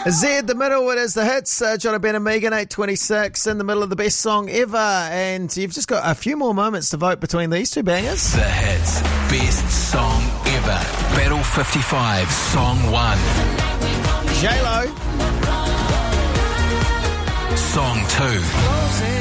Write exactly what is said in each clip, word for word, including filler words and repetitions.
Z, the middle, it is the hits. Uh, John Ben and Megan, eight twenty-six, in the middle of the best song ever. And you've just got a few more moments to vote between these two bangers. The hits, best song ever. Battle fifty-five, song one. J-Lo. Song two.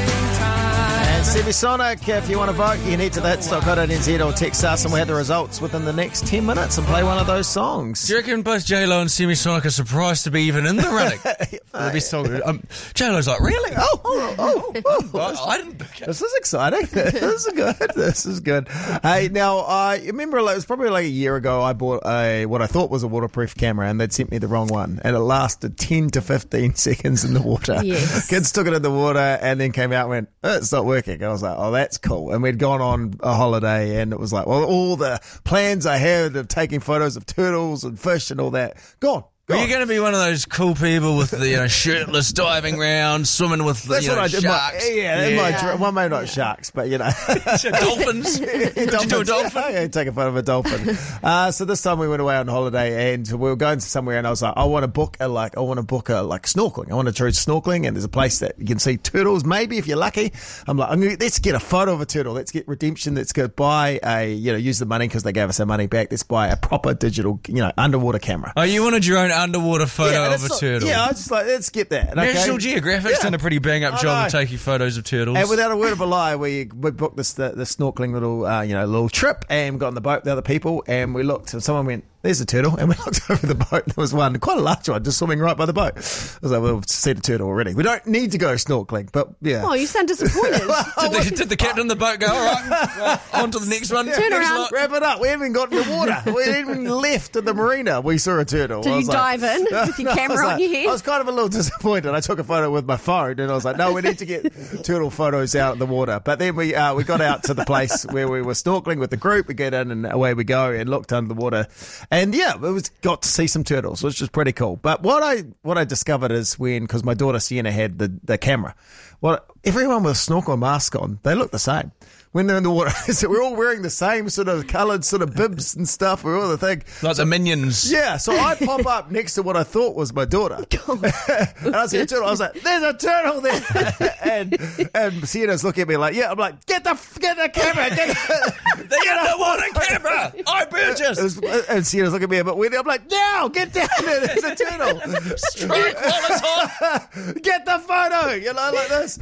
And Semisonic, if you want to vote, you can head to the hits dot co dot n z or text us and we'll have the results within the next ten minutes and play one of those songs. Do you reckon both J-Lo and Semisonic are surprised to be even in the running? For the best song. Um, J-Lo's like, really? Oh, oh, oh, oh. I, I didn't pick it. This is exciting. This is good. This is good. Hey, now, I remember like, it was probably like a year ago I bought a what I thought was a waterproof camera and they'd sent me the wrong one and it lasted ten to fifteen seconds in the water. Yes. Kids took it in the water and then came out and went, oh, it's not working. I was like, oh, that's cool. And we'd gone on a holiday and it was like, well, all the plans I had of taking photos of turtles and fish and all that, gone. Are you going to be one of those cool people with the you know shirtless diving around, swimming with the That's you what know, I did. sharks? My, yeah, in my dr- well, maybe not sharks, but you know, dolphins. Did you do a dolphin? Yeah, take a photo of a dolphin. Uh, so this time we went away on holiday and we were going to somewhere, and I was like, I want to book a like, I want to book a like snorkeling. I want to try snorkeling, and there's a place that you can see turtles. Maybe if you're lucky, I'm like, I'm gonna, let's get a photo of a turtle. Let's get redemption. Let's go buy a you know use the money because they gave us our money back. Let's buy a proper digital you know underwater camera. Oh, you wanted your own underwater photo Yeah, of a not, turtle? yeah, I was just like, let's get that. Okay? National Geographic's Yeah. done a pretty bang up I job know. of taking photos of turtles. And without a word of a lie, we we booked this the, the snorkeling little uh, you know little trip and got on the boat with the other people and we looked and someone went, there's a turtle, and we looked over the boat and there was one, quite a large one, just swimming right by the boat. I was like, well, we've seen a turtle already. We don't need to go snorkeling, but yeah. Oh, you sound disappointed. did, the, did the captain of the boat go, all right, well, on to the next one? Yeah, Turn next around. lot. Wrap it up. We haven't got in the water. We haven't even left at the marina. We saw a turtle. Did I you was like- dive in with your I camera was on like- your head? I was kind of a little disappointed. I took a photo with my phone and I was like, no, we need to get turtle photos out of the water. But then we uh, we got out to the place where we were snorkeling with the group. We get in and away we go and looked under the water. And yeah, it was got to see some turtles, which was pretty cool. But what I what I discovered is when, because my daughter Sienna had the, the camera, what everyone with a snorkel mask on, they look the same. When they're in the water, so we're all wearing the same sort of coloured sort of bibs and stuff. We're all the thing. Like the minions. Yeah, so I pop up next to what I thought was my daughter. And I see a turtle. I was like, there's a turtle there. and and Sienna's looking at me like, yeah. I'm like, get the get the camera. Get the, The underwater camera! I purchased! and Sienna's looking at me, but when I'm like, now, get down there. There's a turtle. Strike while it's hot! Get the photo. You know, like this.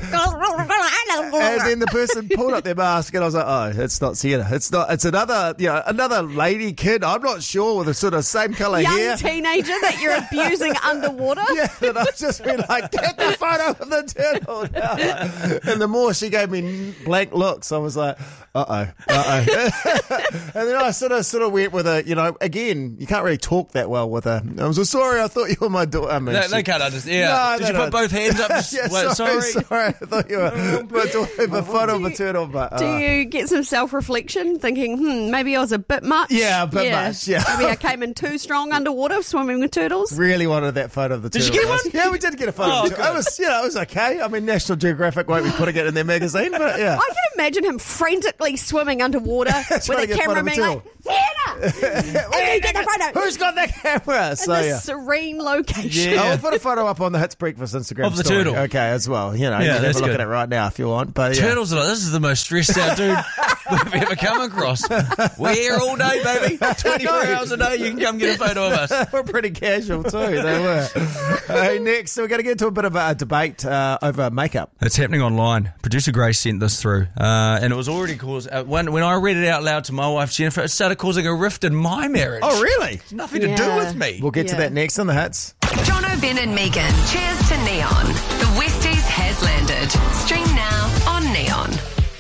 And then the person pulled up their mask, and I was like, "Oh, it's not Sienna. It's not. It's another, you know, another lady kid. I'm not sure with a sort of same colour Young hair." teenager that you're abusing underwater. Yeah, and I've just been like, "Get the photo of the turtle now." And the more she gave me blank looks, I was like, "Uh oh, uh oh." And then I sort of, sort of went with a, you know, again, you can't really talk that well with her. I was like, "Sorry, I thought you were my daughter." I mean, They, she- they can't understand. Yeah. No, Did they you don't. put both hands up? yeah, Wait, sorry, sorry. sorry, I thought you were my daughter with a photo of a turtle, but. Do uh, you get some self-reflection, thinking, hmm, maybe I was a bit much? Yeah, a bit much, yeah. Maybe I came in too strong underwater, swimming with turtles? Really wanted that photo of the Did you turtle. get one? Yeah, we did get a photo. Oh, of the turtle. It was, yeah, it was okay. I mean, National Geographic won't be putting it in their magazine, but yeah. I can imagine him frantically swimming underwater with Trying to a get a photo camera of a being like, Sienna! I need to get the photo! Who's got that camera? In So this yeah. serene location. Yeah. I will put a photo up on the Hits Breakfast Instagram Of the story. turtle. Okay, as well. You know, Yeah, you can have that's a look good. at it right now if you want. But yeah. Turtles are like, this is the most stressed out dude we've ever come across. We're here all day, baby. twenty-four hours a day, you can come get a photo of us. We're pretty casual too. They were. Hey, next, we're going to get into a bit of a debate uh, over makeup. It's happening online. Producer Grace sent this through, uh, and it was already caused. Uh, when, when I read it out loud to my wife Jennifer, it started causing a rift in my marriage. Oh, really? It's nothing to do Yeah. with me. We'll get to Yeah. that next on the Hits. John O'Ben and Megan. Cheers to Neon. The Westies has landed. Stream now on Neon.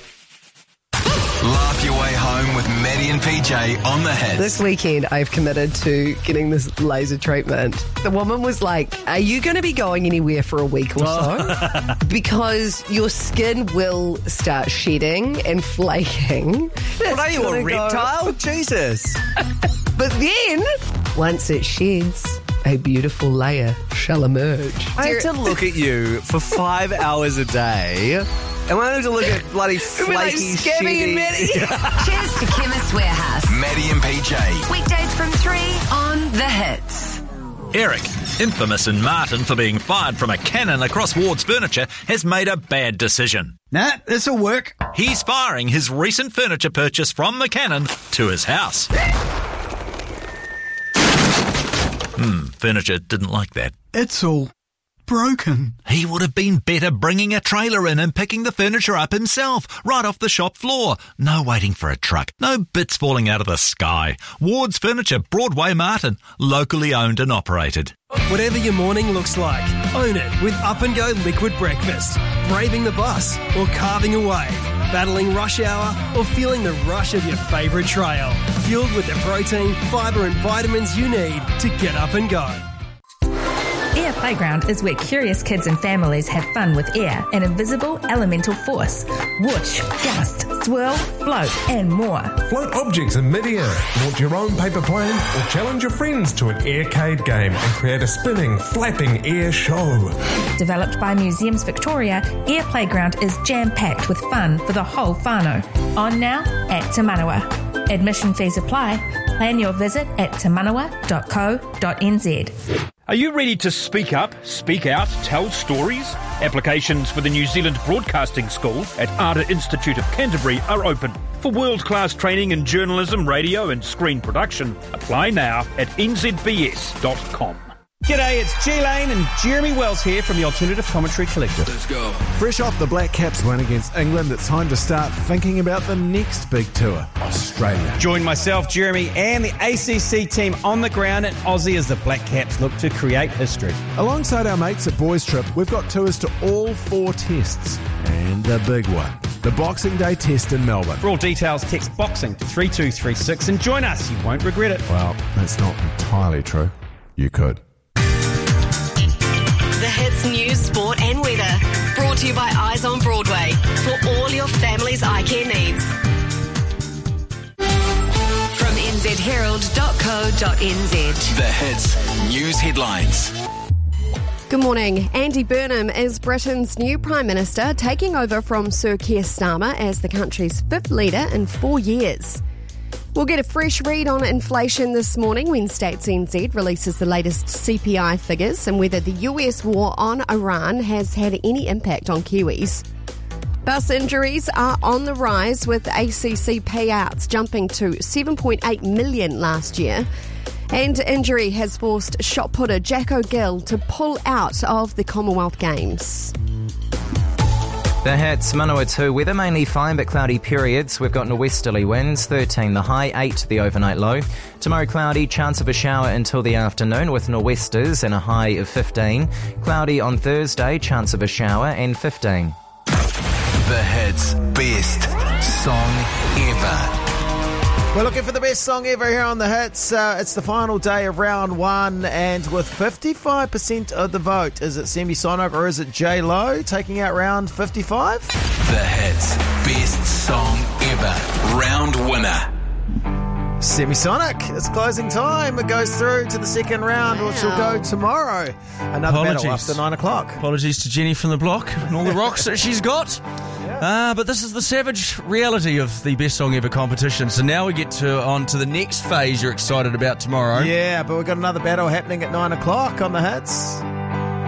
Laugh your way home with Maddie and P J on the Hits. This weekend, I've committed to getting this laser treatment. The woman was like, are you going to be going anywhere for a week or so? Because your skin will start shedding and flaking. What are you, a gonna go- reptile? Jesus. But then, once it sheds, a beautiful layer shall emerge. I have to look at you for five hours a day. And I have to look at bloody We're like flaky, Scabby and shitty... Maddie. Cheers to Chemist Warehouse. Maddie and P J. Weekdays from three on The Hits. Eric infamous in Martin for being fired from a cannon across Ward's Furniture, has made a bad decision. Nah, this'll work. He's firing his recent furniture purchase from McCannon to his house. Hmm, Furniture didn't like that. It's all broken. He would have been better bringing a trailer in and picking the furniture up himself, right off the shop floor. No waiting for a truck, no bits falling out of the sky. Ward's Furniture, Broadway, Martin, locally owned and operated. Whatever your morning looks like, own it with Up and Go Liquid Breakfast. Braving the bus or carving a wave, battling rush hour or feeling the rush of your favourite trail. Fueled with the protein, fibre and vitamins you need to get up and go. Air Playground is where curious kids and families have fun with air, an invisible elemental force. Whoosh, gust, swirl, float, and more. Float objects in mid-air, launch your own paper plane, or challenge your friends to an aircade game and create a spinning, flapping air show. Developed by Museums Victoria, Air Playground is jam-packed with fun for the whole whānau. On now at Te Manawa. Admission fees apply. Plan your visit at te manawa dot co dot n z. Are you ready to speak up, speak out, tell stories? Applications for the New Zealand Broadcasting School at Arta Institute of Canterbury are open. For world-class training in journalism, radio and screen production, apply now at n z b s dot com. G'day, it's G Lane and Jeremy Wells here from the Alternative Commentary Collective. Let's go. Fresh off the Black Caps win against England, it's time to start thinking about the next big tour, Australia. Join myself, Jeremy, and the A C C team on the ground in Aussie as the Black Caps look to create history. Alongside our mates at Boys Trip, we've got tours to all four tests. And the big one, the Boxing Day test in Melbourne. For all details, text BOXING to three two three six and join us. You won't regret it. Well, that's not entirely true. You could. The Hits News, Sport and Weather. Brought to you by Eyes on Broadway. For all your family's eye care needs. From n z herald dot co dot n z. The Hits News headlines. Good morning. Andy Burnham is Britain's new Prime Minister, taking over from Sir Keir Starmer as the country's fifth leader in four years. We'll get a fresh read on inflation this morning when Stats N Z releases the latest C P I figures and whether the U S war on Iran has had any impact on Kiwis. Bus injuries are on the rise, with A C C payouts jumping to seven point eight million last year. And injury has forced shot putter Jack O'Gill to pull out of the Commonwealth Games. The Hits, Manawatu weather, mainly fine but cloudy periods. We've got norwesterly winds, thirteen the high, eight the overnight low. Tomorrow cloudy, chance of a shower until the afternoon with nor'westers and a high of fifteen. Cloudy on Thursday, chance of a shower and fifteen. The Hits best song ever. We're looking for the best song ever here on The Hits. Uh, it's the final day of round one, and with fifty-five percent of the vote, is it Semisonic or is it J-Lo taking out round fifty-five? The Hits best song ever. Round winner. Semisonic. It's closing time. It goes through to the second round, which will go tomorrow. Another Apologies. battle after nine o'clock. Apologies to Jenny from the block and all the rocks that she's got. Uh, but this is the savage reality of the Best Song Ever competition. So now we get to on to the next phase you're excited about tomorrow. Yeah, but we've got another battle happening at nine o'clock on The Hits.